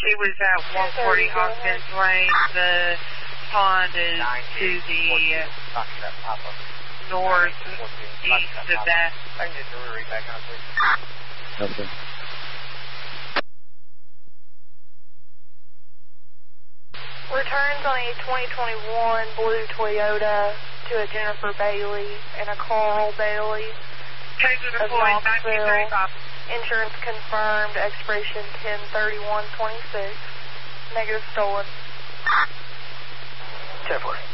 He was at 140 Hawkins Lane. The pond is to the northeast of that. I can get the read back on, please. Okay. Returns on a 2021 blue Toyota to a Jennifer Bailey and a Carl Bailey Taser of deployed, Knoxville. 1935. Insurance confirmed, expiration 10/31/26. Negative stolen. 10-4.